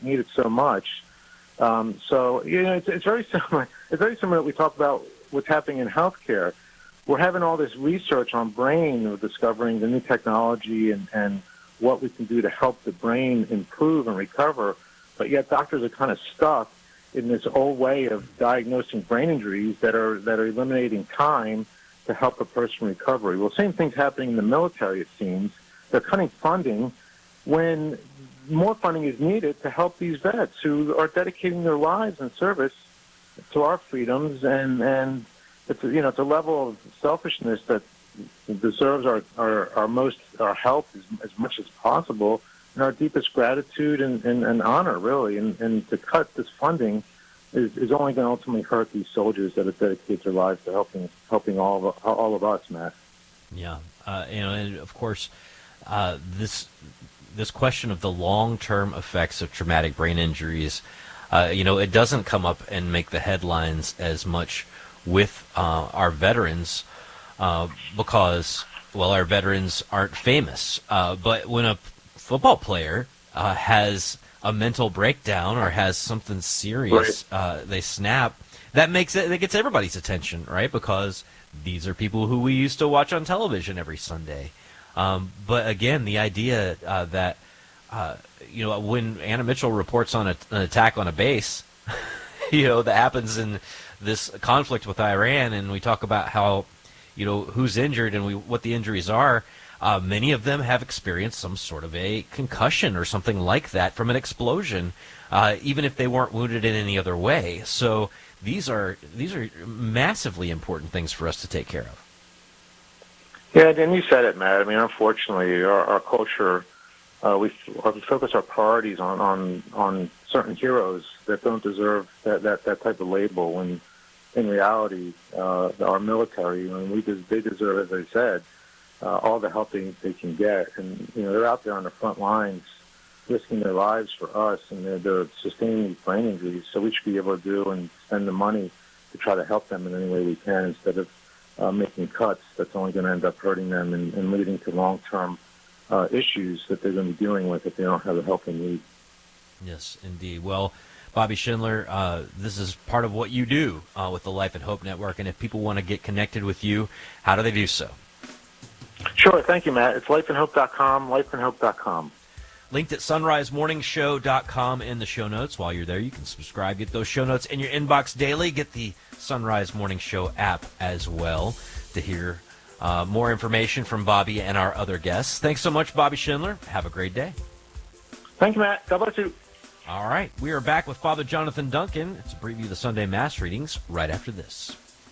need it so much. So, it's very similar. It's very similar that we talk about what's happening in healthcare. We're having all this research on brain. We're discovering the new technology and what we can do to help the brain improve and recover. But yet doctors are kind of stuck in this old way of diagnosing brain injuries that are eliminating time to help a person recover. Well, same thing's happening in the military, it seems. They're cutting funding when more funding is needed to help these vets who are dedicating their lives in service to our freedoms, and it's a level of selfishness that deserves our help as much as possible, and our deepest gratitude and honor, really. And to cut this funding is only going to ultimately hurt these soldiers that have dedicated their lives to helping all of us, Matt. Yeah, and of course, this question of the long-term effects of traumatic brain injuries, it doesn't come up and make the headlines as much with our veterans because, well, our veterans aren't famous. But when a football player has a mental breakdown or has something serious, right, they snap, that gets everybody's attention, right? Because these are people who we used to watch on television every Sunday. But again, the idea that, when Anna Mitchell reports on an attack on a base, that happens in this conflict with Iran, and we talk about how, who's injured and what the injuries are, many of them have experienced some sort of a concussion or something like that from an explosion, even if they weren't wounded in any other way. So these are massively important things for us to take care of. Yeah, and you said it, Matt. I mean, unfortunately, our culture, we focus our priorities on certain heroes that don't deserve that type of label. When in reality, our military, they deserve, as I said, all the help they can get, and they're out there on the front lines, risking their lives for us, and they're sustaining these brain injuries. So we should be able to do and spend the money to try to help them in any way we can, instead of making cuts that's only going to end up hurting them and leading to long-term issues that they're going to be dealing with if they don't have the help they need. Yes, indeed. Well, Bobby Schindler, this is part of what you do with the Life and Hope Network, and if people want to get connected with you, how do they do so? Sure. Thank you, Matt. It's lifeandhope.com, lifeandhope.com. Linked at sunrisemorningshow.com in the show notes. While you're there, you can subscribe, get those show notes in your inbox daily. Get the Sunrise Morning Show app as well to hear more information from Bobby and our other guests. Thanks so much, Bobby Schindler. Have a great day. Thank you, Matt. God bless you. All right. We are back with Father Jonathan Duncan. It's a preview of the Sunday Mass readings right after this.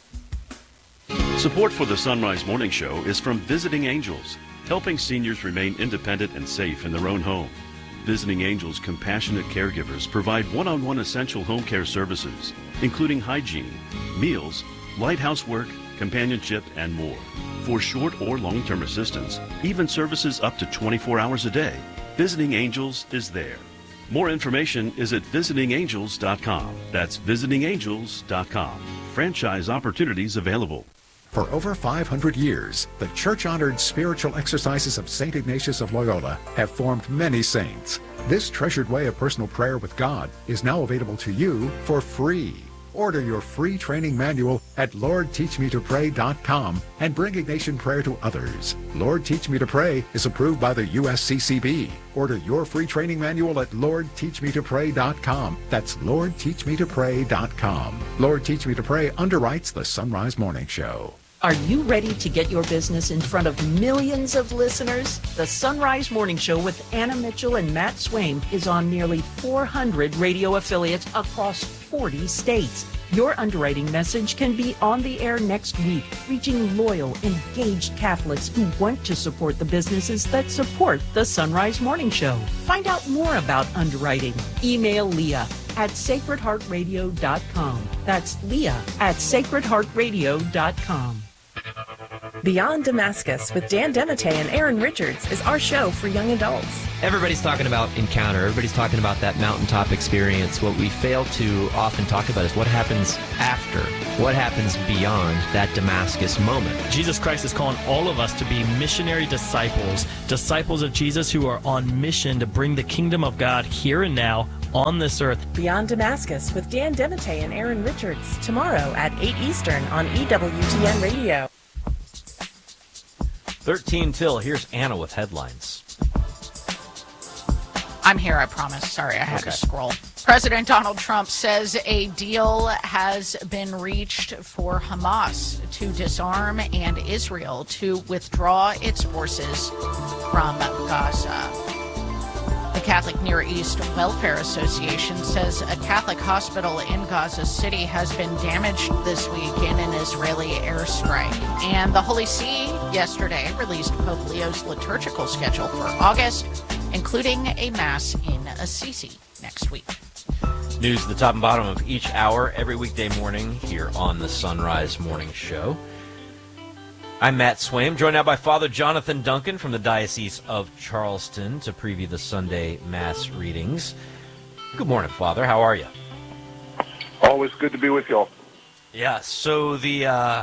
Support for the Sunrise Morning Show is from Visiting Angels, helping seniors remain independent and safe in their own home. Visiting Angels compassionate caregivers provide one-on-one essential home care services, including hygiene, meals, light housework, companionship, and more. For short or long-term assistance, even services up to 24 hours a day, Visiting Angels is there. More information is at visitingangels.com. That's visitingangels.com. Franchise opportunities available. For over 500 years, the church-honored spiritual exercises of St. Ignatius of Loyola have formed many saints. This treasured way of personal prayer with God is now available to you for free. Order your free training manual at LordTeachMeToPray.com and bring Ignatian prayer to others. Lord Teach Me to Pray is approved by the USCCB. Order your free training manual at LordTeachMeToPray.com. That's LordTeachMeToPray.com. Lord Teach Me to Pray underwrites the Sunrise Morning Show. Are you ready to get your business in front of millions of listeners? The Sunrise Morning Show with Anna Mitchell and Matt Swaim is on nearly 400 radio affiliates across 40 states. Your underwriting message can be on the air next week, reaching loyal, engaged Catholics who want to support the businesses that support the Sunrise Morning Show. Find out more about underwriting. Email Leah at sacredheartradio.com. That's Leah at sacredheartradio.com. Beyond Damascus with Dan Demite and Aaron Richards is our show for young adults. Everybody's talking about encounter. Everybody's talking about that mountaintop experience. What we fail to often talk about is what happens after, what happens beyond that Damascus moment. Jesus Christ is calling all of us to be missionary disciples, disciples of Jesus who are on mission to bring the kingdom of God here and now on this earth. Beyond Damascus with Dan Dematteis and Aaron Richards, tomorrow at 8 Eastern on EWTN Radio. 13 till. Here's Anna with headlines. I'm here, I promise. Sorry, I had to scroll. President Donald Trump says a deal has been reached for Hamas to disarm and Israel to withdraw its forces from Gaza. The Catholic Near East Welfare Association says a Catholic hospital in Gaza City has been damaged this week in an Israeli airstrike. And the Holy See yesterday released Pope Leo's liturgical schedule for August, including a Mass in Assisi next week. News at the top and bottom of each hour every weekday morning here on the Sunrise Morning Show. I'm Matt Swaim, joined now by Father Jonathan Duncan from the Diocese of Charleston to preview the Sunday Mass readings. Good morning, Father. How are you? Always good to be with y'all. Yeah, so the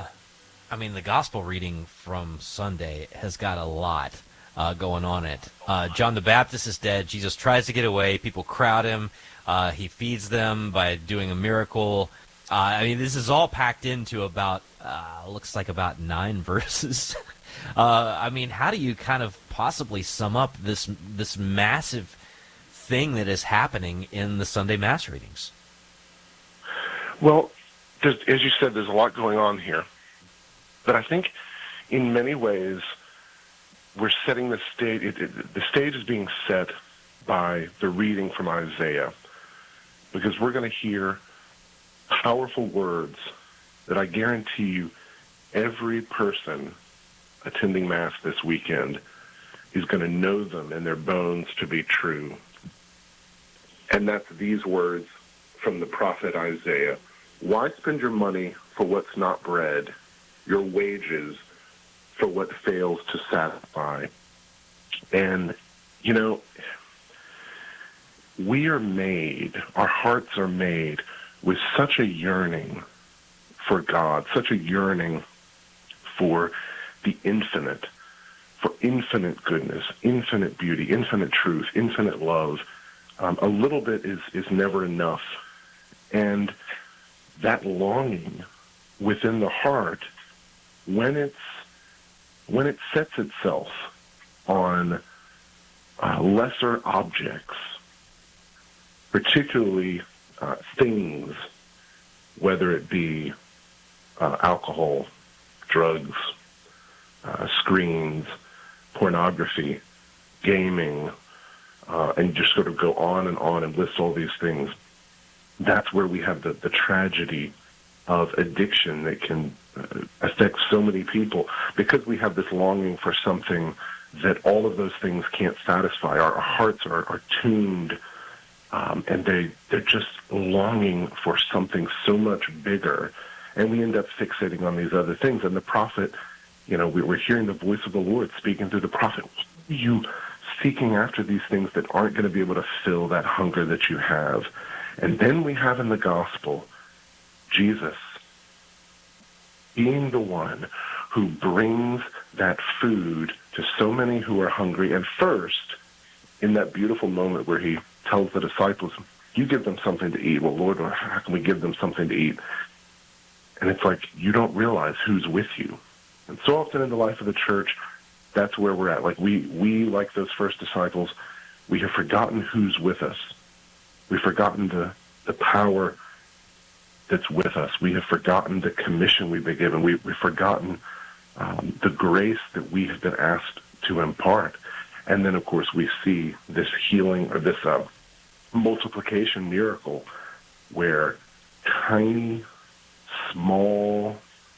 gospel reading from Sunday has got a lot going on it. John the Baptist is dead. Jesus tries to get away. People crowd him. He feeds them by doing a miracle. This is all packed into about, looks like about 9 verses. How do you kind of possibly sum up this massive thing that is happening in the Sunday Mass readings? Well, as you said, there's a lot going on here. But I think in many ways we're setting the stage. The stage is being set by the reading from Isaiah, because we're going to hear powerful words that I guarantee you every person attending Mass this weekend is going to know them in their bones to be true. And that's these words from the prophet Isaiah. Why spend your money for what's not bread, your wages for what fails to satisfy? And, we are made, our hearts are made with such a yearning for God, such a yearning for the infinite, for infinite goodness, infinite beauty, infinite truth, infinite love. A little bit is never enough. And that longing within the heart, when it sets itself on lesser objects, particularly things, whether it be alcohol, drugs, screens, pornography, gaming, and just sort of go on and list all these things. That's where we have the tragedy of addiction that can affect so many people, because we have this longing for something that all of those things can't satisfy. Our hearts are tuned, and they're just longing for something so much bigger, and we end up fixating on these other things. And the prophet, we're hearing the voice of the Lord speaking through the prophet. You seeking after these things that aren't going to be able to fill that hunger that you have. And then we have in the gospel Jesus being the one who brings that food to so many who are hungry. And first, in that beautiful moment where he tells the disciples, you give them something to eat. Well, Lord, how can we give them something to eat? And it's like you don't realize who's with you. And so often in the life of the church, that's where we're at. Like we like those first disciples, we have forgotten who's with us. We've forgotten the power that's with us. We have forgotten the commission we've been given. We've forgotten the grace that we have been asked to impart. And then, of course, we see this healing or this multiplication miracle where tiny, small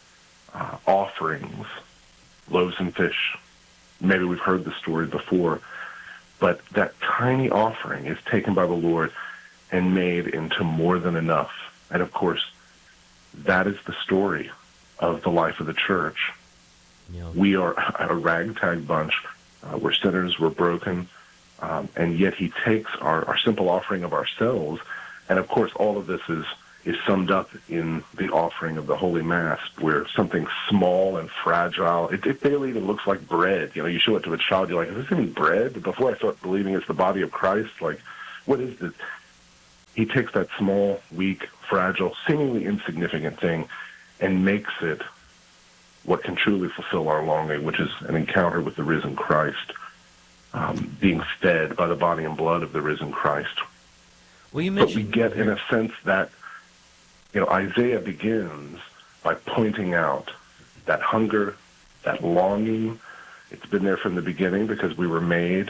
offerings, loaves and fish, maybe we've heard the story before, but that tiny offering is taken by the Lord and made into more than enough. And, of course, that is the story of the life of the church. Yeah. We are a ragtag bunch. We're sinners, we're broken, and yet he takes our simple offering of ourselves, and of course all of this is summed up in the offering of the Holy Mass, where something small and fragile, it barely even looks like bread. You show it to a child, you're like, is this even bread? Before I start believing it's the body of Christ, like, what is this? he takes that small, weak, fragile, seemingly insignificant thing and makes it what can truly fulfill our longing, which is an encounter with the risen Christ, being fed by the body and blood of the risen Christ. Well, you mentioned, but we get, in a sense, that Isaiah begins by pointing out that hunger, that longing. It's been there from the beginning because we were made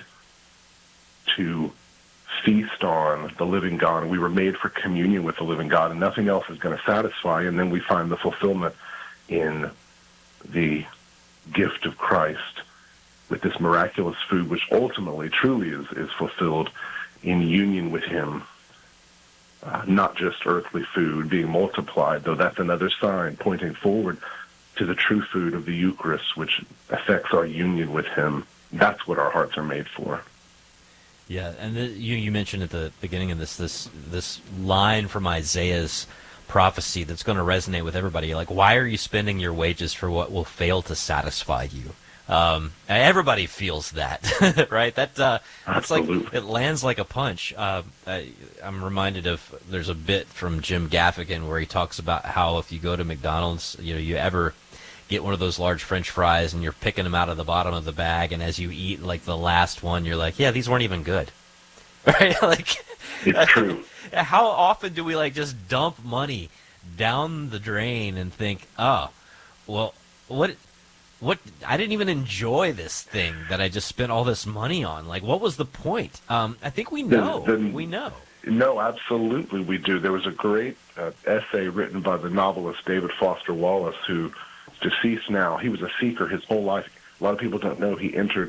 to feast on the living God, and we were made for communion with the living God, and nothing else is going to satisfy. And then we find the fulfillment in the gift of Christ with this miraculous food, which ultimately, truly is fulfilled in union with him. Not just earthly food being multiplied, though that's another sign pointing forward to the true food of the Eucharist, which affects our union with him. That's what our hearts are made for. Yeah, and you mentioned at the beginning of this line from Isaiah's prophecy that's going to resonate with everybody. Like, why are you spending your wages for what will fail to satisfy you? Everybody feels that, right? That's like, it lands like a punch. I'm reminded of, there's a bit from Jim Gaffigan where he talks about how if you go to McDonald's, you ever get one of those large French fries and you're picking them out of the bottom of the bag, and as you eat like the last one, you're like, yeah, these weren't even good, right? Like, it's true. How often do we just dump money down the drain and think, oh, well, what? I didn't even enjoy this thing that I just spent all this money on. Like, what was the point? I think we know. We know. No, absolutely we do. There was a great essay written by the novelist David Foster Wallace, who is deceased now. He was a seeker his whole life. A lot of people don't know he entered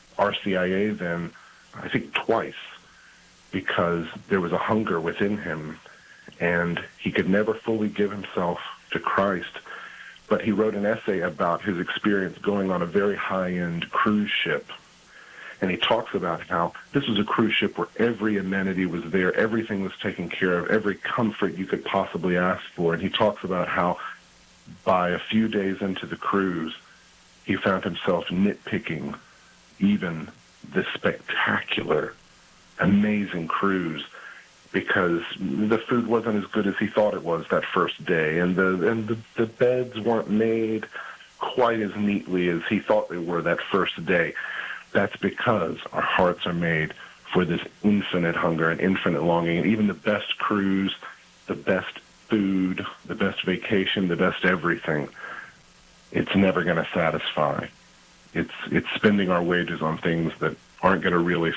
RCIA then, I think twice, because there was a hunger within him, and he could never fully give himself to Christ. But he wrote an essay about his experience going on a very high-end cruise ship. And he talks about how this was a cruise ship where every amenity was there, everything was taken care of, every comfort you could possibly ask for. And he talks about how by a few days into the cruise, he found himself nitpicking even this spectacular, amazing cruise, because the food wasn't as good as he thought it was that first day, and the beds weren't made quite as neatly as he thought they were that first day. That's because our hearts are made for this infinite hunger and infinite longing. And even the best cruise, the best food, the best vacation, the best everything, it's never going to satisfy. It's spending our wages on things that aren't going to really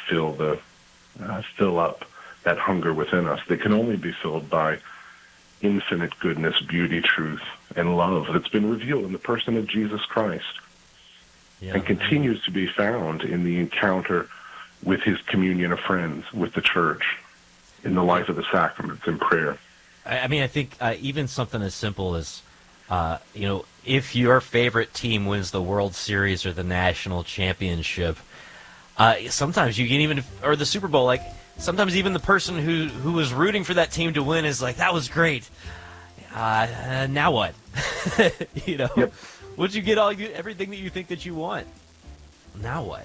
fill up that hunger within us, that can only be filled by infinite goodness, beauty, truth, and love that's been revealed in the person of Jesus Christ, and continues to be found in the encounter with his communion of friends, with the church, in the life of the sacraments, in prayer. I mean, I think even something as simple as, if your favorite team wins the World Series or the national championship, sometimes you can even, or the Super Bowl, sometimes even the person who was rooting for that team to win is like, that was great. Now what? Yep. Once you get everything that you think that you want, now what?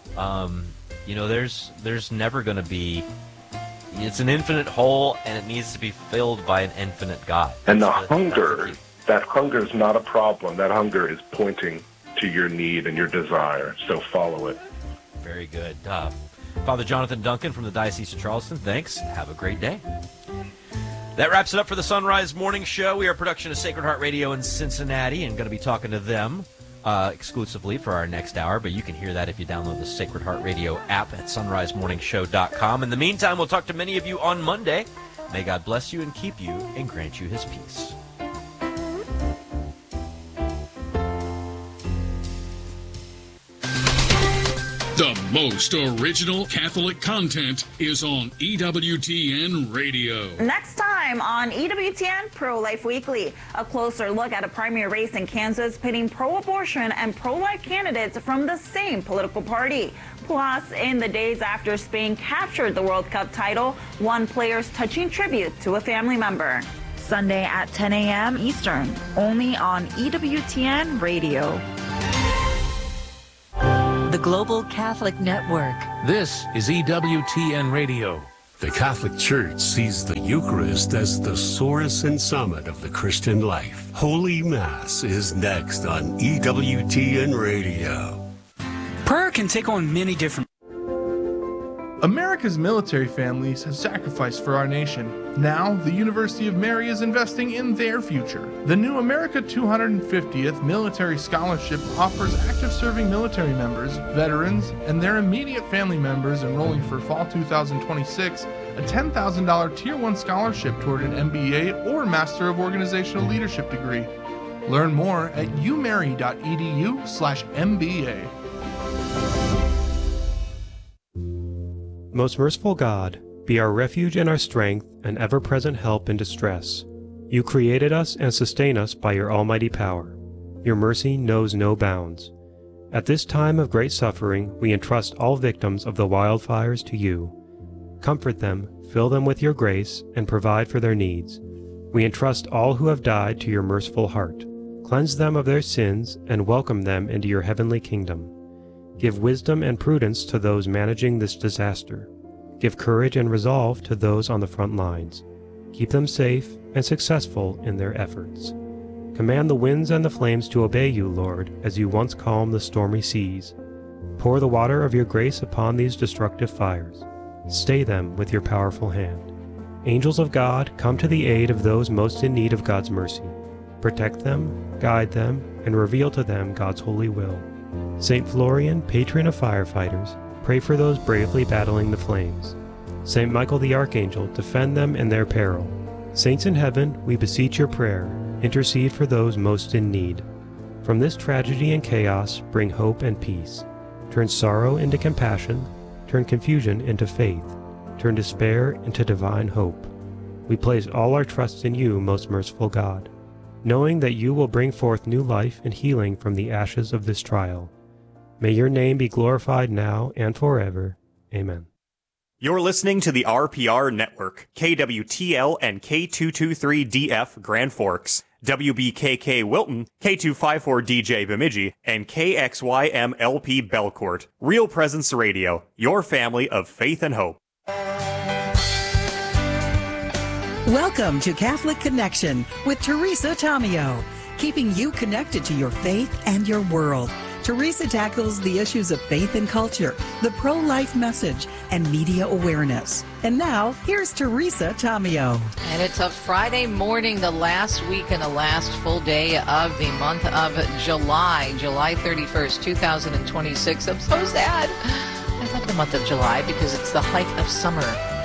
There's never going to be. It's an infinite hole, and it needs to be filled by an infinite God. And that hunger is not a problem. That hunger is pointing to your need and your desire. So follow it. Very good. Father Jonathan Duncan from the Diocese of Charleston, thanks. Have a great day. That wraps it up for the Sunrise Morning Show. We are a production of Sacred Heart Radio in Cincinnati and going to be talking to them exclusively for our next hour, but you can hear that if you download the Sacred Heart Radio app at sunrisemorningshow.com. In the meantime, we'll talk to many of you on Monday. May God bless you and keep you and grant you his peace. The most original Catholic content is on EWTN Radio. Next time on EWTN Pro-Life Weekly, a closer look at a primary race in Kansas pitting pro-abortion and pro-life candidates from the same political party. Plus, in the days after Spain captured the World Cup title, one player's touching tribute to a family member. Sunday at 10 a.m. Eastern, only on EWTN Radio. The Global Catholic Network. This is EWTN Radio. The Catholic Church sees the Eucharist as the source and summit of the Christian life. Holy Mass is next on EWTN Radio. Prayer can take on many different... America's military families have sacrificed for our nation. Now, the University of Mary is investing in their future. The new America 250th Military Scholarship offers active serving military members, veterans, and their immediate family members enrolling for fall 2026 a $10,000 Tier 1 scholarship toward an MBA or Master of Organizational Leadership degree. Learn more at umary.edu/MBA. Most merciful God, be our refuge and our strength and ever-present help in distress. You created us and sustain us by your almighty power. Your mercy knows no bounds. At this time of great suffering, we entrust all victims of the wildfires to you. Comfort them, fill them with your grace, and provide for their needs. We entrust all who have died to your merciful heart. Cleanse them of their sins and welcome them into your heavenly kingdom. Give wisdom and prudence to those managing this disaster. Give courage and resolve to those on the front lines. Keep them safe and successful in their efforts. Command the winds and the flames to obey you, Lord, as you once calmed the stormy seas. Pour the water of your grace upon these destructive fires. Stay them with your powerful hand. Angels of God, come to the aid of those most in need of God's mercy. Protect them, guide them, and reveal to them God's holy will. St. Florian, patron of firefighters, pray for those bravely battling the flames. St. Michael the Archangel, defend them in their peril. Saints in heaven, we beseech your prayer, intercede for those most in need. From this tragedy and chaos, bring hope and peace. Turn sorrow into compassion, turn confusion into faith, turn despair into divine hope. We place all our trust in you, most merciful God, knowing that you will bring forth new life and healing from the ashes of this trial. May your name be glorified now and forever. Amen. You're listening to the RPR Network, KWTL and K223DF Grand Forks, WBKK Wilton, K254DJ Bemidji, and KXYMLP Belcourt. Real Presence Radio, your family of faith and hope. Welcome to Catholic Connection with Teresa Tomeo, keeping you connected to your faith and your world. Teresa tackles the issues of faith and culture, the pro-life message, and media awareness. And now, here's Teresa Tomeo. And it's a Friday morning, the last week and the last full day of the month of July 31st, 2026. I'm so sad. I love the month of July because it's the height of summer.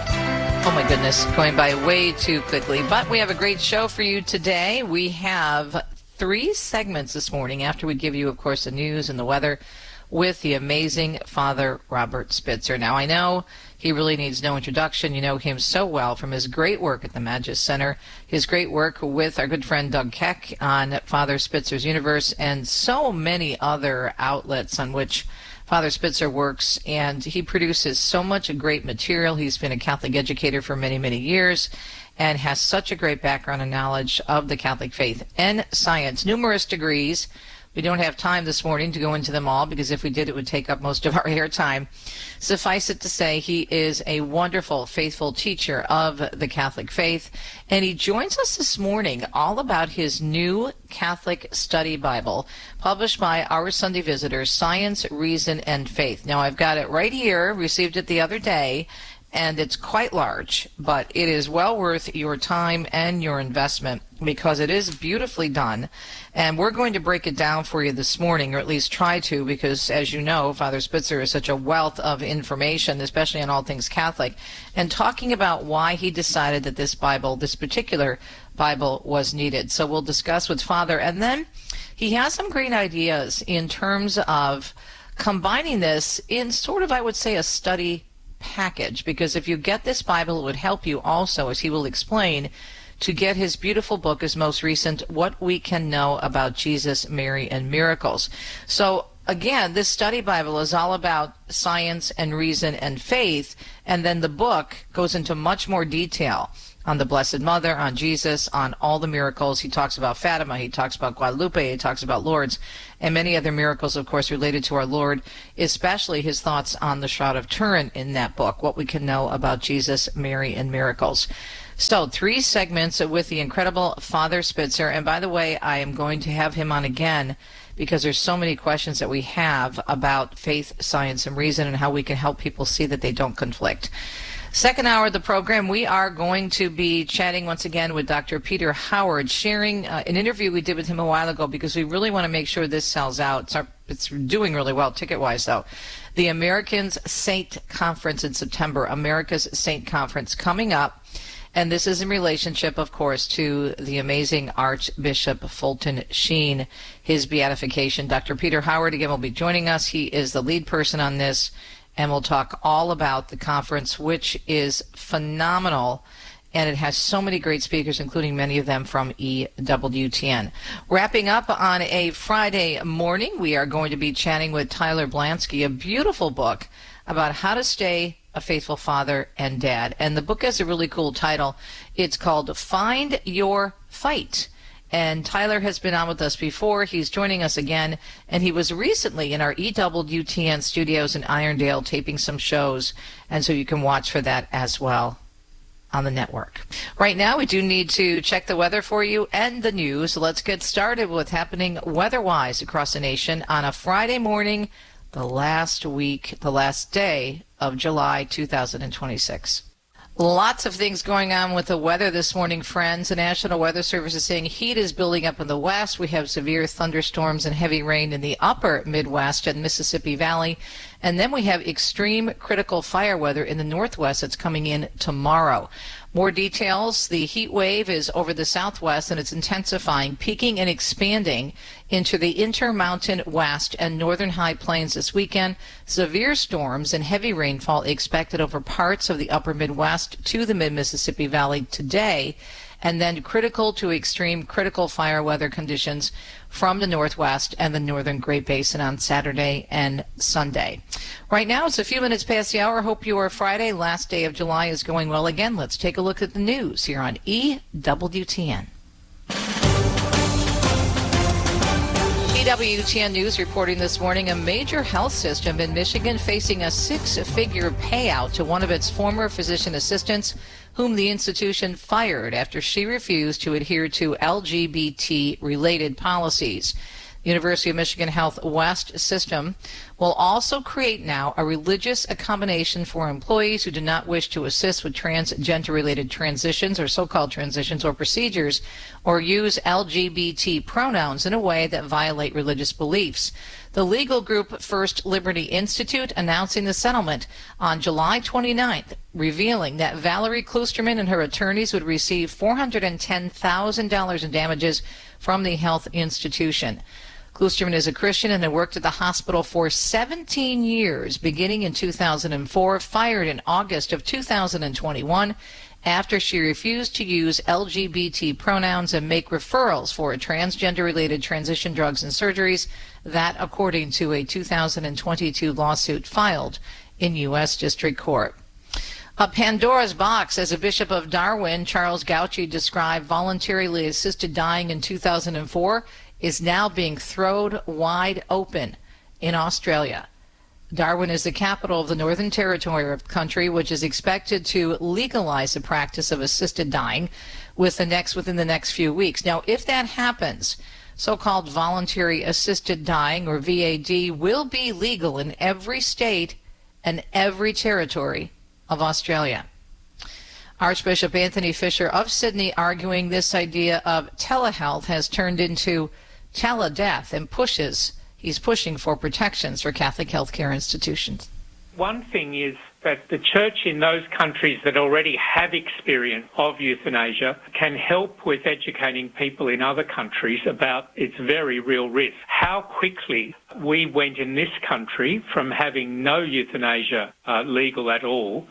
Oh my goodness, going by way too quickly. But we have a great show for you today. We have 3 segments this morning after we give you, of course, the news and the weather with the amazing Father Robert Spitzer. Now, I know he really needs no introduction. You know him so well from his great work at the Magis Center, his great work with our good friend Doug Keck on Father Spitzer's Universe, and so many other outlets on which Father Spitzer works, and he produces so much great material. He's been a Catholic educator for many, many years and has such a great background and knowledge of the Catholic faith and science. Numerous degrees. We don't have time this morning to go into them all because if we did, it would take up most of our airtime. Suffice it to say, he is a wonderful, faithful teacher of the Catholic faith, and he joins us this morning all about his new Catholic Study Bible, published by Our Sunday Visitor, Science, Reason, and Faith. Now, I've got it right here, received it the other day, and it's quite large, but it is well worth your time and your investment because it is beautifully done. And we're going to break it down for you this morning, or at least try to, because as you know, Father Spitzer is such a wealth of information, especially on all things Catholic, and talking about why he decided that this Bible, this particular Bible, was needed. So we'll discuss with Father, and then he has some great ideas in terms of combining this in sort of, I would say, a study package, because if you get this Bible, it would help you also, as he will explain, to get his beautiful book, his most recent, What We Can Know About Jesus, Mary, and Miracles. So again, this study Bible is all about science and reason and faith, and then the book goes into much more detail on the Blessed Mother, on Jesus, on all the miracles. He talks about Fatima, he talks about Guadalupe, he talks about Lourdes, and many other miracles, of course, related to our Lord, especially his thoughts on the Shroud of Turin in that book, what we can know about Jesus, Mary, and miracles. So 3 segments with the incredible Father Spitzer, and by the way, I am going to have him on again because there's so many questions that we have about faith, science, and reason and how we can help people see that they don't conflict. Second hour of the program, we are going to be chatting once again with Dr. Peter Howard, sharing an interview we did with him a while ago because we really want to make sure this sells out. It's doing really well ticket-wise, though. The Americans Saint Conference in September, America's Saint Conference coming up. And this is in relationship, of course, to the amazing Archbishop Fulton Sheen, his beatification. Dr. Peter Howard, again, will be joining us. He is the lead person on this. And we'll talk all about the conference, which is phenomenal, and it has so many great speakers, including many of them from EWTN. Wrapping up on a Friday morning, we are going to be chatting with Tyler Blansky, a beautiful book about how to stay a faithful father and dad. And the book has a really cool title. It's called Find Your Fight. And Tyler has been on with us before. He's joining us again. And he was recently in our EWTN studios in Irondale taping some shows. And so you can watch for that as well on the network. Right now, we do need to check the weather for you and the news. Let's get started with what's happening weather-wise across the nation on a Friday morning, the last day of July 2026. Lots of things going on with the weather this morning, friends. The National Weather Service is saying heat is building up in the west. We have severe thunderstorms and heavy rain in the upper Midwest and Mississippi Valley. And then we have extreme critical fire weather in the northwest that's coming in tomorrow. More details, the heat wave is over the southwest and it's intensifying, peaking and expanding into the Intermountain West and northern high plains this weekend. Severe storms and heavy rainfall expected over parts of the upper Midwest to the mid-Mississippi Valley today, and then critical to extreme critical fire weather conditions from the northwest and the northern Great Basin on Saturday and Sunday. Right now, it's a few minutes past the hour. Hope your Friday, last day of July, is going well again. Let's take a look at the news here on EWTN. EWTN News reporting this morning, a major health system in Michigan facing a 6-figure payout to one of its former physician assistants, whom the institution fired after she refused to adhere to LGBT-related policies. The University of Michigan Health West system will also create now a religious accommodation for employees who do not wish to assist with transgender-related transitions or so-called transitions or procedures or use LGBT pronouns in a way that violate religious beliefs. The legal group First Liberty Institute announcing the settlement on July 29th, revealing that Valerie Klusterman and her attorneys would receive $410,000 in damages from the health institution. Klusterman is a Christian and had worked at the hospital for 17 years, beginning in 2004, fired in August of 2021 after she refused to use LGBT pronouns and make referrals for transgender-related transition drugs and surgeries. That, according to a 2022 lawsuit filed in U.S. District Court. A Pandora's box, as a Bishop of Darwin, Charles Gauci, described voluntarily assisted dying in 2004, is now being thrown wide open in Australia. Darwin is the capital of the Northern Territory of the country, which is expected to legalize the practice of assisted dying within the next few weeks. Now, if that happens, so-called voluntary assisted dying, or VAD, will be legal in every state and every territory of Australia. Archbishop Anthony Fisher of Sydney arguing this idea of telehealth has turned into teledeath and he's pushing for protections for Catholic healthcare institutions. One thing is that the church in those countries that already have experience of euthanasia can help with educating people in other countries about its very real risk. How quickly we went in this country from having no euthanasia legal at all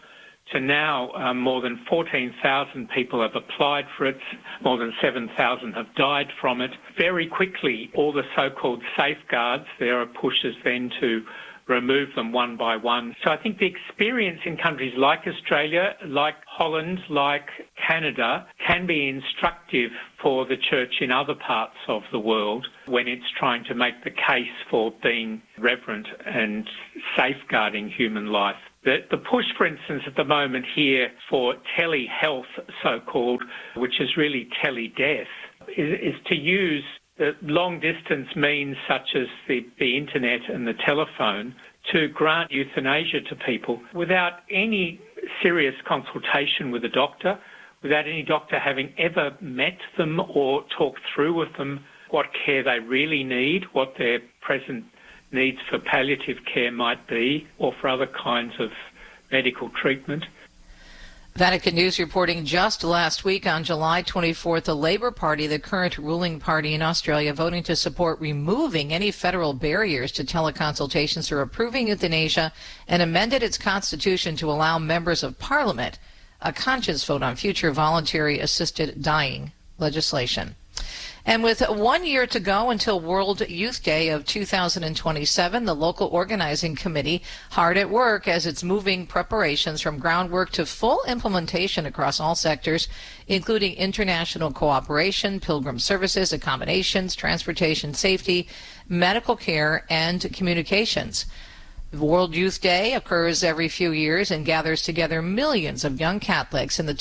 to now more than 14,000 people have applied for it, more than 7,000 have died from it. Very quickly, all the so-called safeguards, there are pushes then to remove them one by one. So I think the experience in countries like Australia, like Holland, like Canada, can be instructive for the church in other parts of the world when it's trying to make the case for being reverent and safeguarding human life. The push, for instance, at the moment here for telehealth, so-called, which is really teledeath, is to use the long-distance means such as the internet and the telephone to grant euthanasia to people without any serious consultation with a doctor, without any doctor having ever met them or talked through with them what care they really need, what their present needs for palliative care might be, or for other kinds of medical treatment. Vatican News reporting just last week on July 24th, the Labour Party, the current ruling party in Australia, voting to support removing any federal barriers to teleconsultations through approving euthanasia and amended its constitution to allow members of parliament a conscience vote on future voluntary assisted dying legislation. And with 1 year to go until World Youth Day of 2027, the local organizing committee hard at work as it's moving preparations from groundwork to full implementation across all sectors, including international cooperation, pilgrim services, accommodations, transportation safety, medical care, and communications. World Youth Day occurs every few years and gathers together millions of young Catholics, and the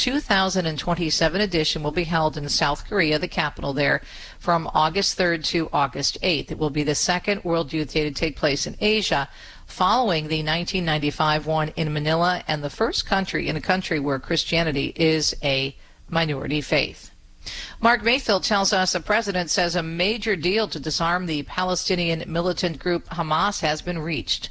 2027 edition will be held in South Korea, the capital there, from August 3rd to August 8th. It will be the second World Youth Day to take place in Asia, following the 1995 one in Manila, and the first country in a country where Christianity is a minority faith. Mark Mayfield tells us the president says a major deal to disarm the Palestinian militant group Hamas has been reached.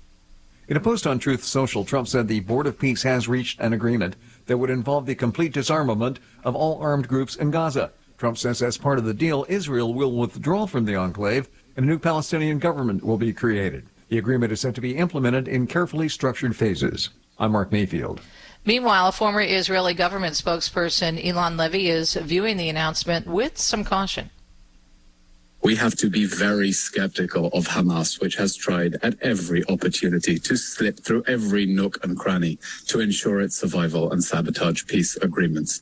In a post on Truth Social, Trump said the Board of Peace has reached an agreement that would involve the complete disarmament of all armed groups in Gaza. Trump says as part of the deal, Israel will withdraw from the enclave and a new Palestinian government will be created. The agreement is set to be implemented in carefully structured phases. I'm Mark Mayfield. Meanwhile, former Israeli government spokesperson Ilan Levy is viewing the announcement with some caution. We have to be very skeptical of Hamas, which has tried at every opportunity to slip through every nook and cranny to ensure its survival and sabotage peace agreements.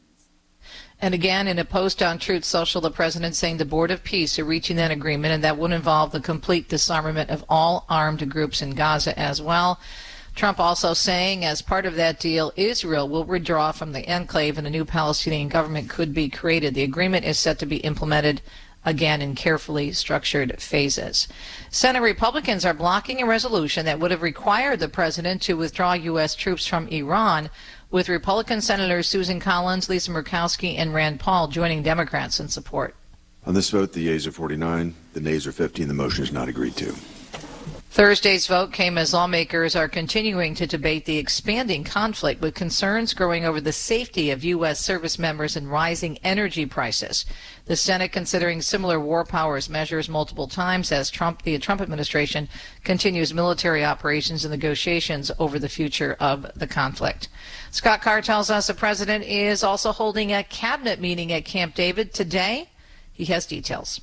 And again, in a post on Truth Social, the president saying the Board of Peace are reaching that agreement, and that would involve the complete disarmament of all armed groups in Gaza as well. Trump also saying as part of that deal, Israel will withdraw from the enclave and a new Palestinian government could be created. The agreement is set to be implemented again in carefully structured phases. Senate Republicans are blocking a resolution that would have required the president to withdraw U.S. troops from Iran, with Republican Senators Susan Collins, Lisa Murkowski, and Rand Paul joining Democrats in support. On this vote, the yeas are 49, the nays are 15. The motion is not agreed to. Thursday's vote came as lawmakers are continuing to debate the expanding conflict, with concerns growing over the safety of U.S. service members and rising energy prices. The Senate considering similar war powers measures multiple times as the Trump administration continues military operations and negotiations over the future of the conflict. Scott Carr tells us the president is also holding a cabinet meeting at Camp David today. He has details.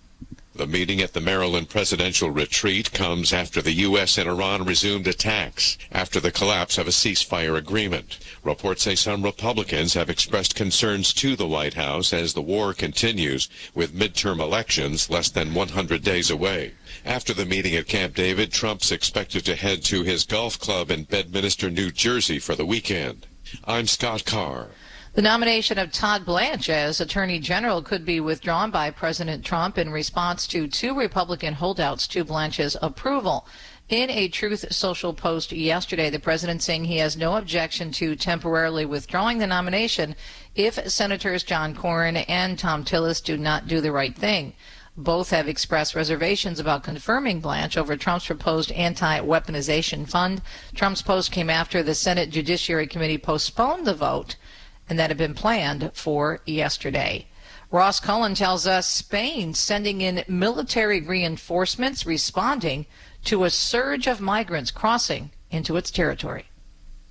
The meeting at the Maryland presidential retreat comes after the U.S. and Iran resumed attacks after the collapse of a ceasefire agreement. Reports say some Republicans have expressed concerns to the White House as the war continues, with midterm elections less than 100 days away. After the meeting at Camp David, Trump's expected to head to his golf club in Bedminster, New Jersey for the weekend. I'm Scott Carr. The nomination of Todd Blanche as Attorney General could be withdrawn by President Trump in response to two Republican holdouts to Blanche's approval. In a Truth Social post yesterday, the president saying he has no objection to temporarily withdrawing the nomination if Senators John Cornyn and Thom Tillis do not do the right thing. Both have expressed reservations about confirming Blanche over Trump's proposed anti-weaponization fund. Trump's post came after the Senate Judiciary Committee postponed the vote, and that had been planned for yesterday. Ross Cullen tells us Spain sending in military reinforcements responding to a surge of migrants crossing into its territory.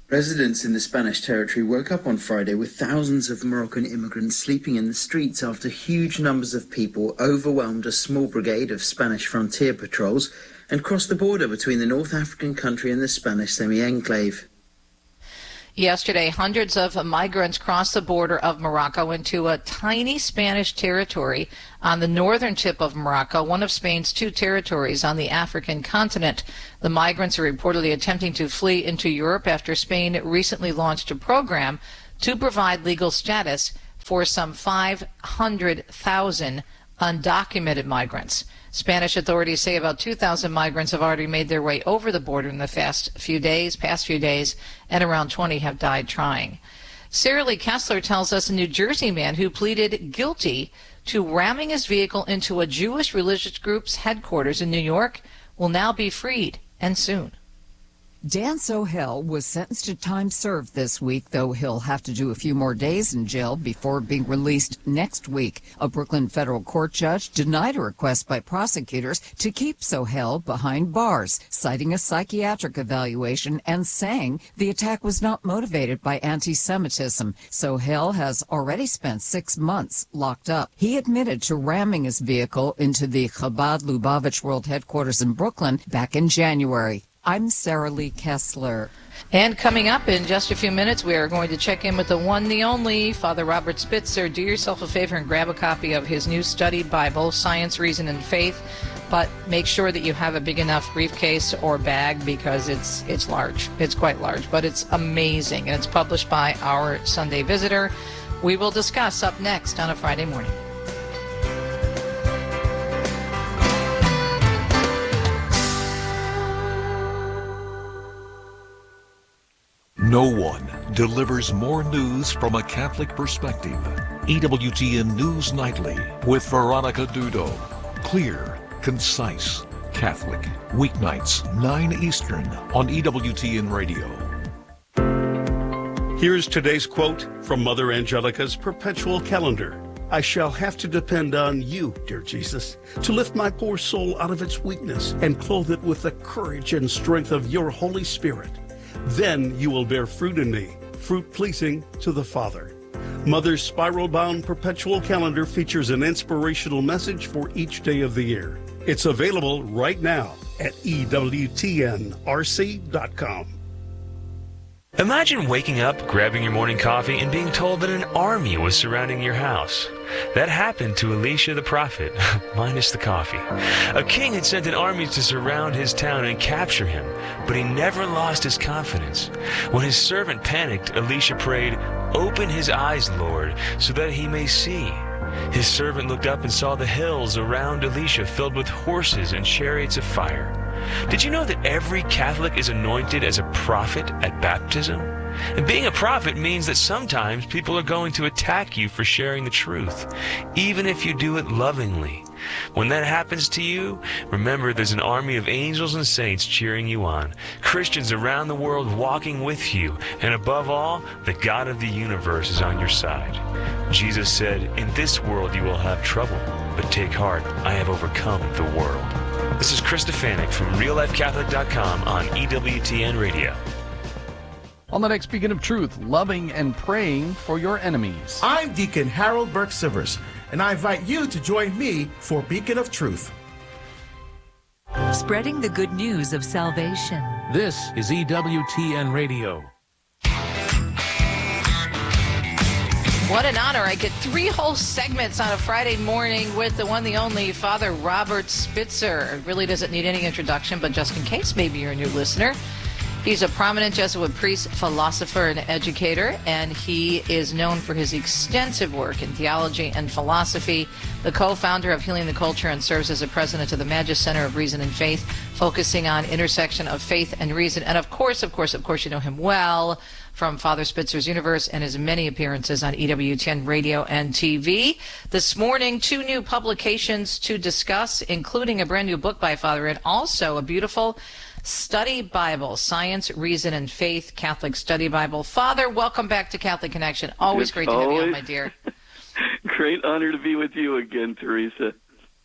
Residents in the Spanish territory woke up on Friday with thousands of Moroccan immigrants sleeping in the streets after huge numbers of people overwhelmed a small brigade of Spanish frontier patrols and crossed the border between the North African country and the Spanish semi-enclave. Yesterday, hundreds of migrants crossed the border of Morocco into a tiny Spanish territory on the northern tip of Morocco, one of Spain's two territories on the African continent. The migrants are reportedly attempting to flee into Europe after Spain recently launched a program to provide legal status for some 500,000 undocumented migrants. Spanish authorities say about 2,000 migrants have already made their way over the border in the past few days, and around 20 have died trying. Sarah Lee Kessler tells us a New Jersey man who pleaded guilty to ramming his vehicle into a Jewish religious group's headquarters in New York will now be freed, and soon. Dan Sohail was sentenced to time served this week, though he'll have to do a few more days in jail before being released next week. A Brooklyn federal court judge denied a request by prosecutors to keep Sohail behind bars, citing a psychiatric evaluation and saying the attack was not motivated by anti-Semitism. Sohail has already spent 6 months locked up. He admitted to ramming his vehicle into the Chabad Lubavitch World Headquarters in Brooklyn back in January. I'm Sarah Lee Kessler. And coming up in just a few minutes, we are going to check in with the one, the only, Father Robert Spitzer. Do yourself a favor and grab a copy of his new study Bible, Science, Reason, and Faith. But make sure that you have a big enough briefcase or bag because it's large. It's quite large, but it's amazing. And it's published by our Sunday Visitor. We will discuss up next on a Friday morning. No one delivers more news from a Catholic perspective. EWTN News Nightly with Veronica Dudo. Clear, concise, Catholic. Weeknights, 9 Eastern on EWTN Radio. Here's today's quote from Mother Angelica's perpetual calendar. I shall have to depend on you, dear Jesus, to lift my poor soul out of its weakness and clothe it with the courage and strength of your Holy Spirit. Then you will bear fruit in me, fruit pleasing to the Father. Mother's spiral-bound perpetual calendar features an inspirational message for each day of the year. It's available right now at EWTNRC.com. Imagine waking up, grabbing your morning coffee, and being told that an army was surrounding your house. That happened to Elisha the prophet, minus the coffee. A king had sent an army to surround his town and capture him, but he never lost his confidence. When his servant panicked, Elisha prayed, "Open his eyes, Lord, so that he may see." His servant looked up and saw the hills around Elisha filled with horses and chariots of fire. Did you know that every Catholic is anointed as a prophet at baptism? And being a prophet means that sometimes people are going to attack you for sharing the truth, even if you do it lovingly. When that happens to you, remember there's an army of angels and saints cheering you on, Christians around the world walking with you, and above all, the God of the universe is on your side. Jesus said, "In this world you will have trouble, but take heart, I have overcome the world." This is Chris Stefanik from RealLifeCatholic.com on EWTN Radio. On the next Beacon of Truth, loving and praying for your enemies. I'm Deacon Harold Burke-Sivers, and I invite you to join me for Beacon of Truth. Spreading the good news of salvation. This is EWTN Radio. What an honor. I get 3 whole segments on a Friday morning with the one, the only, Father Robert Spitzer. It really doesn't need any introduction, but just in case maybe you're a new listener, he's a prominent Jesuit priest, philosopher, and educator, and he is known for his extensive work in theology and philosophy, the co-founder of Healing the Culture, and serves as a president of the Magis Center of Reason and Faith, focusing on intersection of faith and reason. And of course, you know him well from Father Spitzer's Universe and his many appearances on EWTN Radio and TV. This morning, 2 new publications to discuss, including a brand new book by Father and also a beautiful study Bible, Science, Reason, and Faith, Catholic Study Bible. Father, welcome back to Catholic Connection. Always great to have you on, my dear. Great honor to be with you again, Teresa.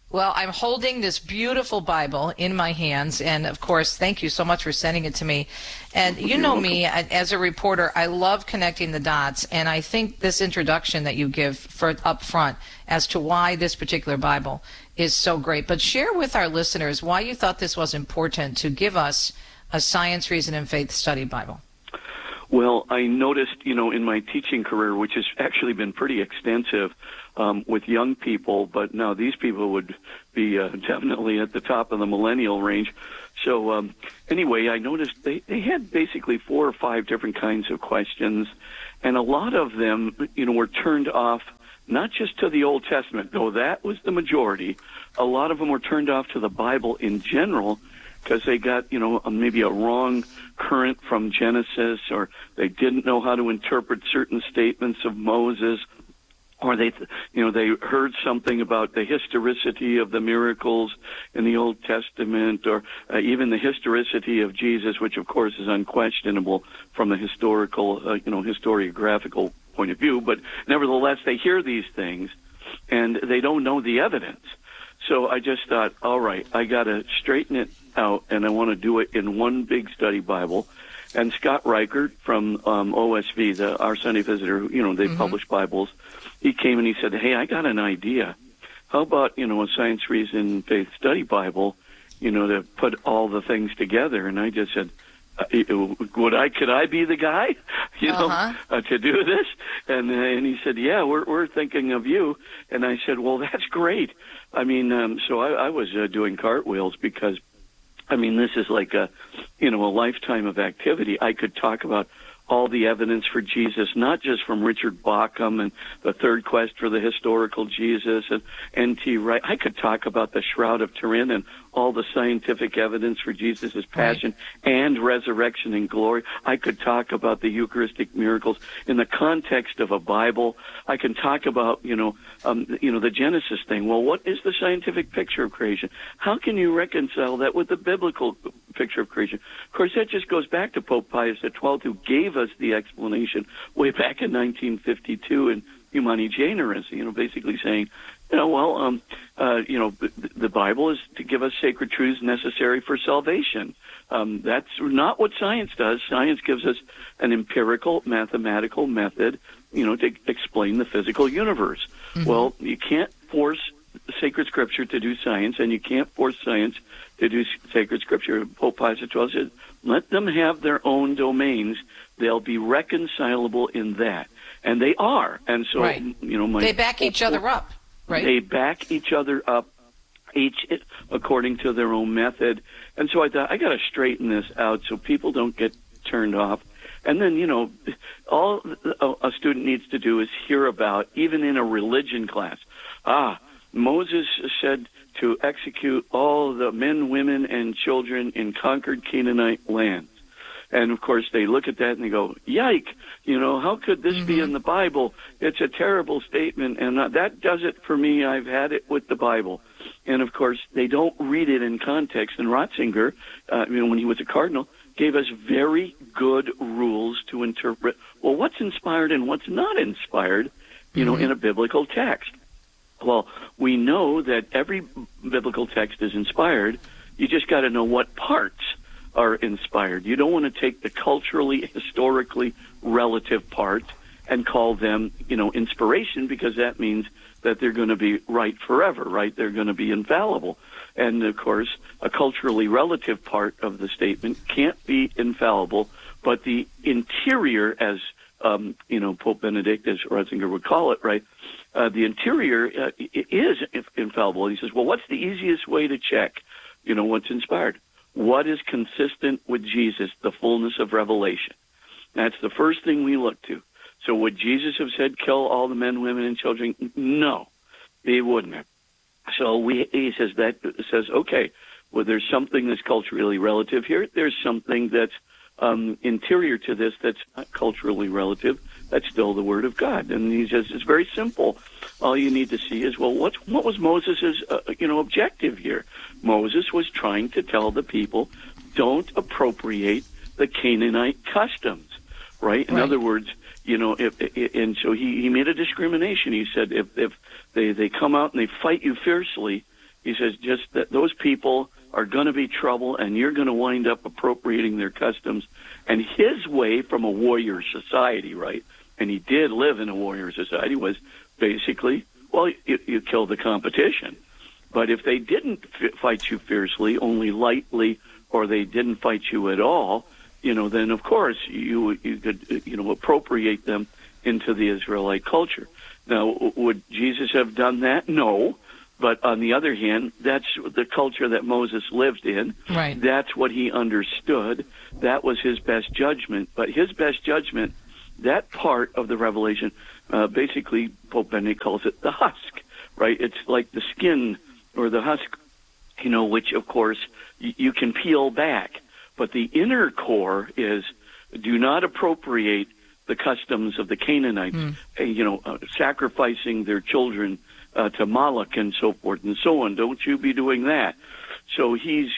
Well, I'm holding this beautiful Bible in my hands, and of course, thank you so much for sending it to me. And you know me, as a reporter, I love connecting the dots, and I think this introduction that you give for up front as to why this particular Bible is so great. But share with our listeners why you thought this was important to give us a Science, Reason, and Faith study Bible. Well, I noticed, in my teaching career, which has actually been pretty extensive with young people, but now these people would be definitely at the top of the millennial range. So anyway, I noticed they had basically 4 or 5 different kinds of questions, and a lot of them, were turned off not just to the Old Testament, though that was the majority. A lot of them were turned off to the Bible in general, because they got, maybe a wrong current from Genesis, or they didn't know how to interpret certain statements of Moses, or they heard something about the historicity of the miracles in the Old Testament, or even the historicity of Jesus, which of course is unquestionable from a historical, historiographical point of view. But nevertheless, they hear these things and they don't know the evidence. So I just thought, all right, I got to straighten it out, and I want to do it in one big study Bible. And Scott Reichert from OSV, our Sunday Visitor, they publish Bibles, he came and he said, hey, I got an idea. How about, a Science, Reason, Faith study Bible, to put all the things together? And I just said, could I be the guy, to do this? And he said, yeah, we're thinking of you. And I said, well, that's great. I mean, so I was doing cartwheels because, this is like a lifetime of activity. I could talk about all the evidence for Jesus, not just from Richard Bauckham and the Third Quest for the Historical Jesus and N.T. Wright. I could talk about the Shroud of Turin and all the scientific evidence for Jesus' passion and resurrection and glory. I could talk about the Eucharistic miracles in the context of a Bible. I can talk about, the Genesis thing. Well, what is the scientific picture of creation? How can you reconcile that with the biblical picture of creation? Of course, that just goes back to Pope Pius XII, who gave us the explanation way back in 1952 in Humani Generis, basically saying, the Bible is to give us sacred truths necessary for salvation. That's not what science does. Science gives us an empirical, mathematical method, to explain the physical universe. Mm-hmm. Well, you can't force sacred scripture to do science, and you can't force science to do sacred scripture. Pope Pius XII said, let them have their own domains. They'll be reconcilable in that. And they are. And so, they back each other up, right? They back each other up, each according to their own method. And so I thought, I got to straighten this out so people don't get turned off. And then, all a student needs to do is hear about, even in a religion class, Moses said to execute all the men, women, and children in conquered Canaanite lands. And, of course, they look at that and they go, yike, how could this be in the Bible? It's a terrible statement, and that does it for me. I've had it with the Bible. And, of course, they don't read it in context. And Ratzinger, when he was a cardinal, gave us very good rules to interpret, well, what's inspired and what's not inspired, in a biblical text. Well, we know that every biblical text is inspired. You just got to know what parts are inspired. You don't want to take the culturally, historically relative parts and call them, inspiration, because that means that they're going to be right forever, right? They're going to be infallible. And, of course, a culturally relative part of the statement can't be infallible, but the interior, as, Pope Benedict, as Ratzinger would call it, right? The interior is infallible. He says, well, what's the easiest way to check, what's inspired? What is consistent with Jesus, the fullness of revelation? That's the first thing we look to. So would Jesus have said, kill all the men, women, and children? No, he wouldn't have. So he says, okay, well, there's something that's culturally relative here. There's something that's interior to this that's not culturally relative. That's still the Word of God. And he says it's very simple. All you need to see is, well, what was Moses' objective here? Moses was trying to tell the people, don't appropriate the Canaanite customs, right? In other words, and so he made a discrimination. He said, if they come out and they fight you fiercely, He says just that those people are going to be trouble, and you're going to wind up appropriating their customs. And his way from a warrior society, right, and he did live in a warrior society, was basically, well, you kill the competition. But if they didn't fight you fiercely, only lightly, or they didn't fight you at all, then of course you could, appropriate them into the Israelite culture. Now, would Jesus have done that? No. But on the other hand, that's the culture that Moses lived in. Right. That's what he understood. That was his best judgment. But his best judgment, that part of the revelation, basically Pope Benedict calls it the husk, right? It's like the skin or the husk, which of course you can peel back. But the inner core is, do not appropriate the customs of the Canaanites, sacrificing their children to Moloch and so forth and so on. Don't you be doing that. So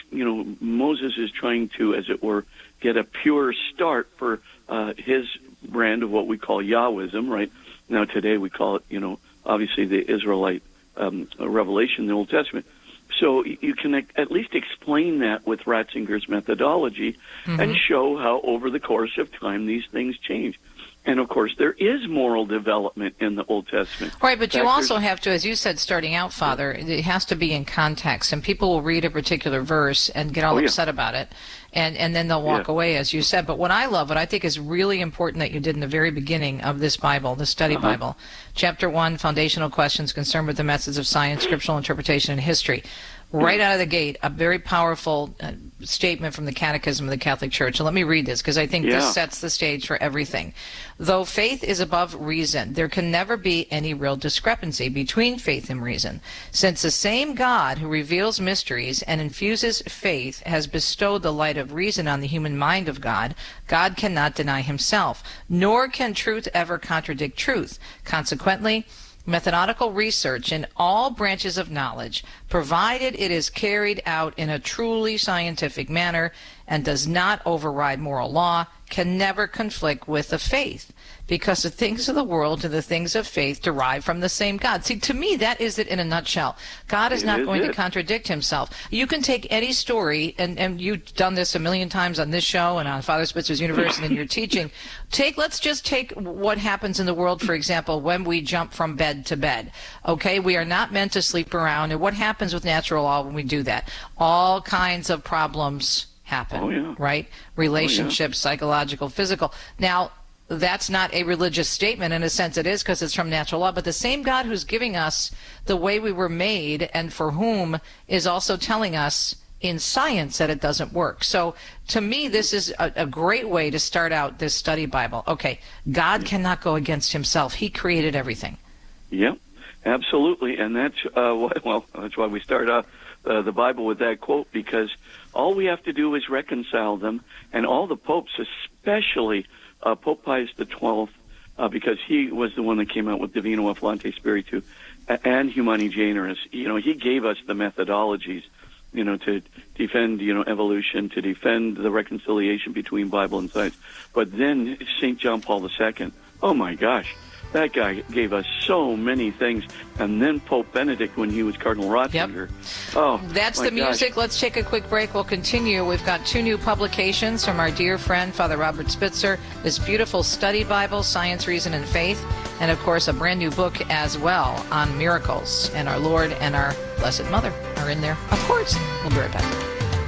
Moses is trying to, as it were, get a pure start for his brand of what we call Yahwism, right? Now today we call it, obviously the Israelite revelation in the Old Testament. So you can at least explain that with Ratzinger's methodology and show how over the course of time these things change. And, of course, there is moral development in the Old Testament. Right, but you also have to, as you said, starting out, Father, it has to be in context. And people will read a particular verse and get all upset about it, and then they'll walk away, as you said. But what I think is really important that you did in the very beginning of this Bible, the study Bible, Chapter 1, Foundational Questions Concerned with the Methods of Science, Scriptural Interpretation, and History. Right out of the gate, a very powerful statement from the Catechism of the Catholic Church. And let me read this, because I think this sets the stage for everything. Though faith is above reason, there can never be any real discrepancy between faith and reason, since the same God who reveals mysteries and infuses faith has bestowed the light of reason on the human mind of God. God cannot deny himself, nor can truth ever contradict truth. Consequently, methodological research in all branches of knowledge, provided it is carried out in a truly scientific manner and does not override moral law, can never conflict with the faith, because the things of the world and the things of faith derive from the same God. See, to me, that is it in a nutshell. God is not going to contradict himself. You can take any story, and you've done this a million times on this show and on Father Spitzer's Universe and in your teaching. Let's just take what happens in the world, for example, when we jump from bed to bed. Okay, we are not meant to sleep around. And what happens with natural law when we do that? All kinds of problems happen, right? Relationships, psychological, physical. Now, that's not a religious statement. In a sense it is, because it's from natural law. But the same God who's giving us the way we were made and for whom is also telling us in science that it doesn't work. So to me, this is a great way to start out this study Bible. Okay, God cannot go against himself. He created everything. Yeah, absolutely. And that's, that's why we start out the Bible with that quote, because all we have to do is reconcile them. And all the popes, especially Pope Pius XII, because he was the one that came out with Divino Afflante Spiritu and Humani Generis. He gave us the methodologies, to defend, evolution, to defend the reconciliation between Bible and science. But then St. John Paul II, oh my gosh, that guy gave us so many things. And then Pope Benedict, when he was Cardinal Ratzinger. Yep. Oh, that's the music. Gosh. Let's take a quick break. We'll continue. We've got 2 new publications from our dear friend, Father Robert Spitzer. This beautiful study Bible, Science, Reason, and Faith. And, of course, a brand new book as well on miracles. And our Lord and our Blessed Mother are in there. Of course. We'll be right back.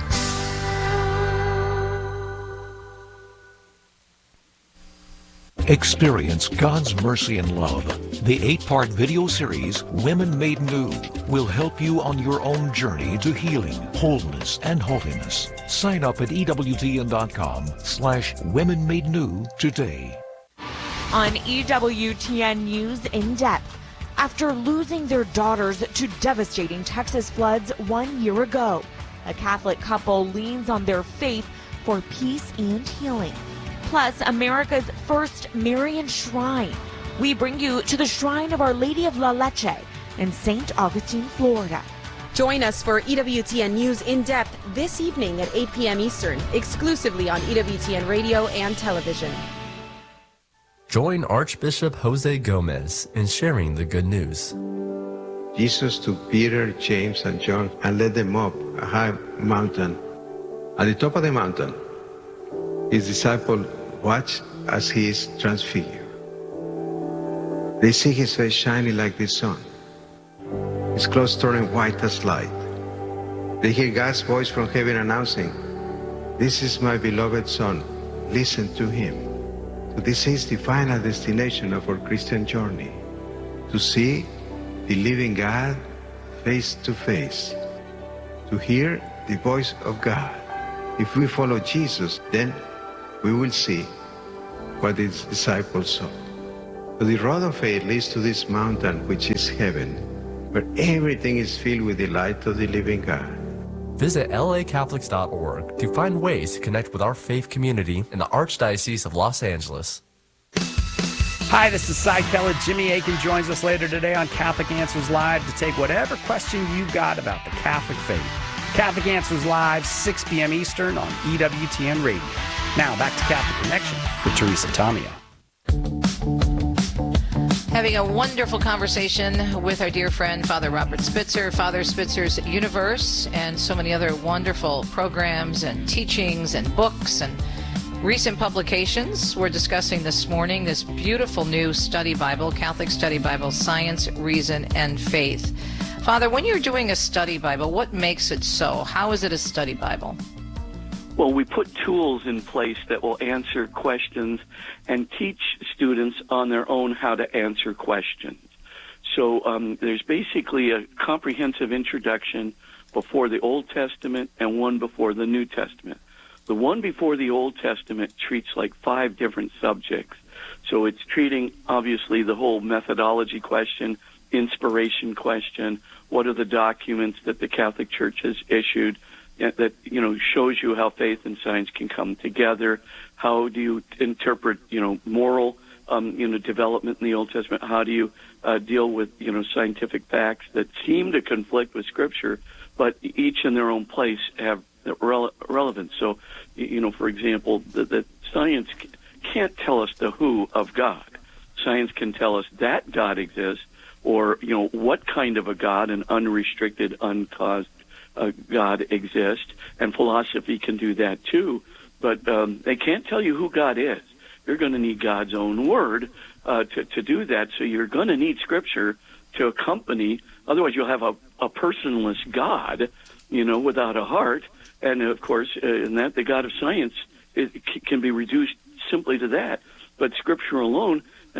Experience God's mercy and love. The 8-part video series, Women Made New, will help you on your own journey to healing, wholeness, and holiness. Sign up at EWTN.com/WomenMadeNew today. On EWTN News In Depth, after losing their daughters to devastating Texas floods 1 year ago, a Catholic couple leans on their faith for peace and healing. Plus, America's first Marian shrine. We bring you to the Shrine of Our Lady of La Leche in St. Augustine, Florida. Join us for EWTN News In Depth this evening at 8 p.m. Eastern, exclusively on EWTN Radio and television. Join Archbishop Jose Gomez in sharing the good news. Jesus took Peter, James, and John and led them up a high mountain. At the top of the mountain, his disciples watched as he is transfigured. They see his face shining like the sun, his clothes turning white as light. They hear God's voice from heaven announcing, "This is my beloved Son, listen to him." So this is the final destination of our Christian journey, to see the living God face to face, to hear the voice of God. If we follow Jesus, then we will see what his disciples saw. So the road of faith leads to this mountain, which is heaven, where everything is filled with the light of the living God. Visit lacatholics.org to find ways to connect with our faith community in the Archdiocese of Los Angeles. Hi, this is Cy Keller. Jimmy Akin joins us later today on Catholic Answers Live to take whatever question you've got about the Catholic faith. Catholic Answers Live, 6 p.m. Eastern on EWTN Radio. Now, back to Catholic Connection with Teresa Tomeo. Having a wonderful conversation with our dear friend, Father Robert Spitzer, Father Spitzer's Universe, and so many other wonderful programs and teachings and books and recent publications. We're discussing this morning this beautiful new study Bible, Catholic Study Bible, Science, Reason, and Faith. Father, when you're doing a study Bible, what makes it so? How is it a study Bible? Well, we put tools in place that will answer questions and teach students on their own how to answer questions. So there's basically a comprehensive introduction before the Old Testament and one before the New Testament. The one before the Old Testament treats like 5 different subjects. So it's treating, obviously, the whole methodology question, inspiration question, what are the documents that the Catholic Church has issued that, shows you how faith and science can come together. How do you interpret, moral, development in the Old Testament? How do you deal with, scientific facts that seem to conflict with Scripture, but each in their own place have relevance? So, for example, that science can't tell us the who of God. Science can tell us that God exists, or, what kind of a God, an unrestricted, uncaused God exists, and philosophy can do that too, but they can't tell you who God is. You're going to need God's own word to do that, so you're going to need Scripture to accompany, otherwise you'll have a personless God, without a heart, and of course, in that, the God of science can be reduced simply to that, but Scripture alone,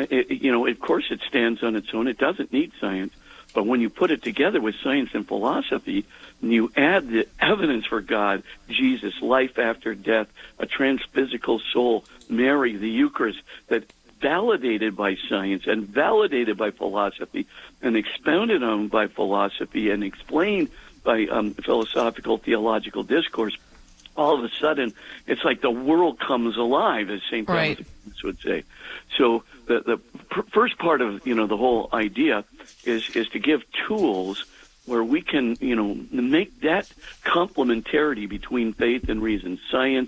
of course it stands on its own, it doesn't need science. But when you put it together with science and philosophy, and you add the evidence for God, Jesus, life after death, a transphysical soul, Mary, the Eucharist, that validated by science and validated by philosophy and expounded on by philosophy and explained by philosophical theological discourse, all of a sudden it's like the world comes alive, as St. Thomas would say. So the first part of the whole idea is to give tools where we can make that complementarity between faith and reason, science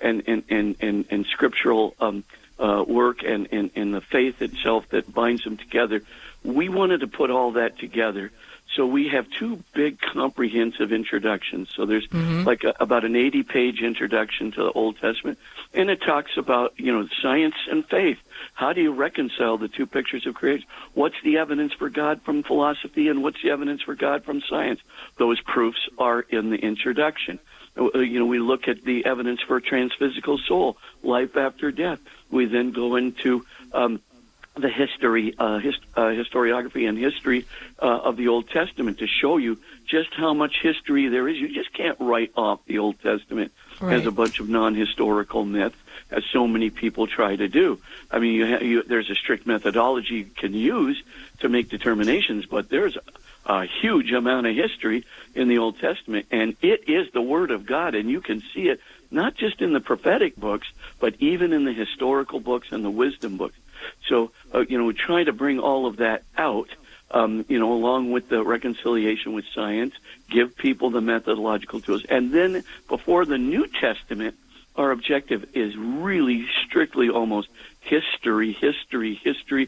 and scriptural work and the faith itself that binds them together. We wanted to put all that together. So we have 2 big comprehensive introductions. So there's about an 80-page introduction to the Old Testament, and it talks about, science and faith. How do you reconcile the 2 pictures of creation? What's the evidence for God from philosophy, and what's the evidence for God from science? Those proofs are in the introduction. We look at the evidence for a transphysical soul, life after death. We then go into the history, historiography and history of the Old Testament to show you just how much history there is. You just can't write off the Old Testament as a bunch of non-historical myths, as so many people try to do. I mean, there's a strict methodology you can use to make determinations, but there's a huge amount of history in the Old Testament, and it is the Word of God, and you can see it not just in the prophetic books, but even in the historical books and the wisdom books. So, we try to bring all of that out, along with the reconciliation with science, give people the methodological tools. And then before the New Testament, our objective is really strictly almost history,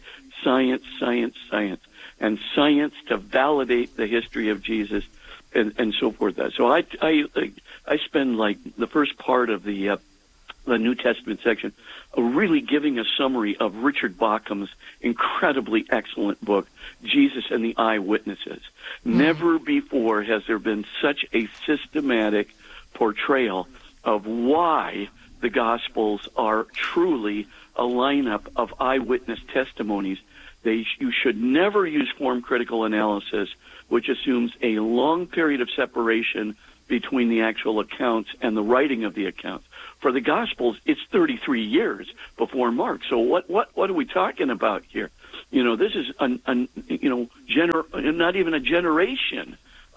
science, science, science, and science to validate the history of Jesus, and so forth. So I spend like the first part of the New Testament section really giving a summary of Richard Bauckham's incredibly excellent book, Jesus and the Eyewitnesses. Never before has there been such a systematic portrayal of why the Gospels are truly a lineup of eyewitness testimonies. You should never use form critical analysis, which assumes a long period of separation between the actual accounts and the writing of the accounts. For the Gospels, it's 33 years before Mark. So what are we talking about here? This is not even a generation.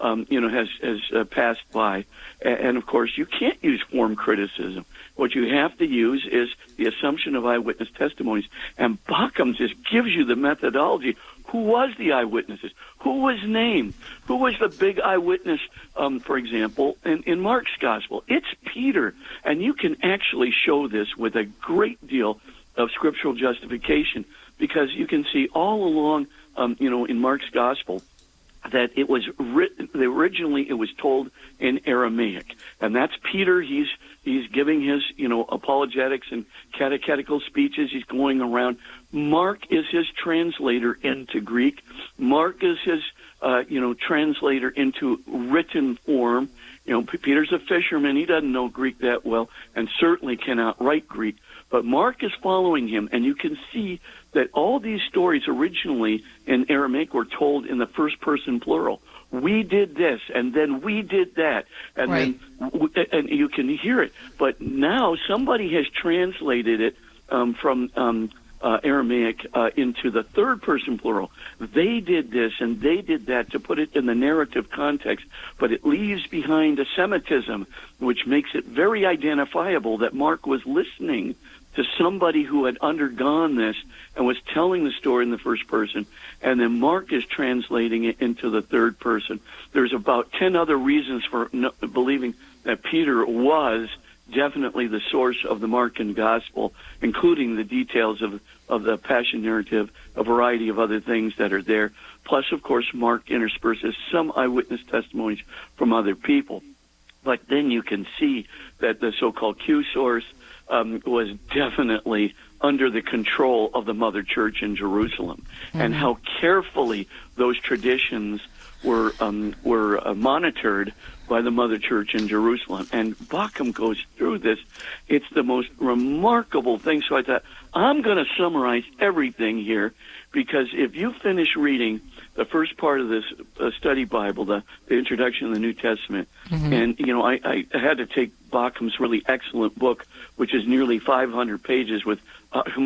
Has passed by, and of course you can't use form criticism. What you have to use is the assumption of eyewitness testimonies, and Bauckham just gives you the methodology. Who was the eyewitnesses? Who was named? Who was the big eyewitness, for example, in Mark's Gospel? It's Peter, and you can actually show this with a great deal of scriptural justification, because you can see all along, in Mark's Gospel, that it was written, originally it was told in Aramaic, and that's Peter. He's giving his apologetics and catechetical speeches. He's going around. Mark is his translator into Greek. Mark is his translator into written form. Peter's a fisherman. He doesn't know Greek that well, and certainly cannot write Greek. But Mark is following him, and you can see that all these stories originally in Aramaic were told in the first person plural. We did this, and then we did that, and then and you can hear it. But now somebody has translated it from Aramaic into the third person plural. They did this and they did that to put it in the narrative context, but it leaves behind a Semitism, which makes it very identifiable that Mark was listening to somebody who had undergone this and was telling the story in the first person, and then Mark is translating it into the third person. There's about 10 other reasons for believing that Peter was definitely the source of the Markan Gospel, including the details of the Passion narrative, a variety of other things that are there. Plus, of course, Mark intersperses some eyewitness testimonies from other people. But then you can see that the so-called Q source was definitely under the control of the Mother Church in Jerusalem, and how carefully those traditions were monitored by the Mother Church in Jerusalem. And Bauckham goes through this. It's the most remarkable thing. So I thought, I'm going to summarize everything here, because if you finish reading the first part of this study Bible, the introduction of the New Testament, and, I had to take Bauckham's really excellent book, which is nearly 500 pages with